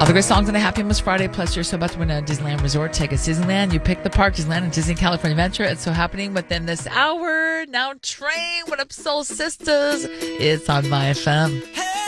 All the great songs on a Happy Almost Friday, plus you're so about to win a Disneyland Resort tickets. Disneyland, you pick the park, Disneyland and Disney California Adventure. It's so happening within this hour. Now Train, what up, Soul Sisters? It's on My FM.